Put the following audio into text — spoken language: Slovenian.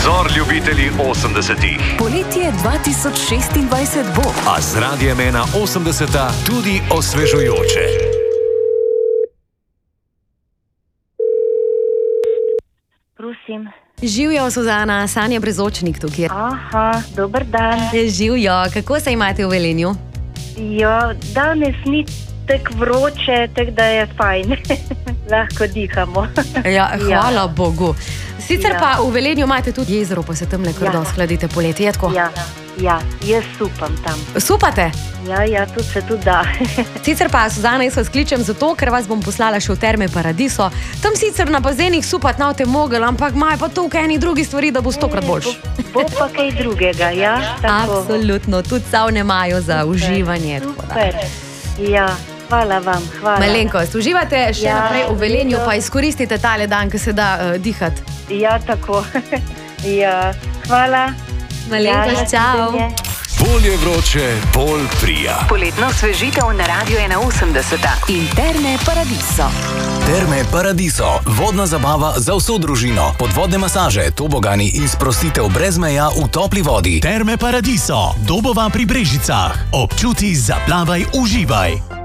Pozor, ljubitelji 80-ih. Poletje 2026 bo. A z Radiem 1 80 tudi osvežujoče. Prosim. Živjo, Suzana, Sanja Brezočnik tukaj. Aha, dober dan. Živjo, kako se imate v Velenju? Ja, danes ni tako vroče, tako da je fajn. Lahko dihamo. Ja, hvala Bogu. Sicer Ja. pa v Velenju imate tudi jezero, pa se tam le kar dosti hladite poleti, je tako? Ja, jaz supam tam. Supate? Ja, tudi se tudi da. Sicer pa, Suzana, jaz vas kličem zato, ker vas bom poslala še v Terme Paradiso. Tam sicer na bazenih supati ne boste mogli, ampak imajo pa toliko enih drugih stvari, da bo stokrat boljš. Bo pa kaj drugega, ja? Tako. Absolutno, tudi savne imajo za uživanje. tako da. Super. Ja, hvala vam, hvala. Malenkost, uživate še Ja, naprej v Velenju, vedno. pa izkoristite tale dan, ki se da dihati. Ja, tako. Ja, hvala. Malenkost, čau. nasvidenje. Bolje vroče, bolj prija. Poletno osvežitev na Radiu 180 in Terme Paradiso. Terme Paradiso, vodna zabava za vso družino, podvodne masaže, tobogani in sprostitev brez meja v topli vodi. Terme Paradiso, Dobova pri Brežicah. Občuti, zaplavaj, uživaj.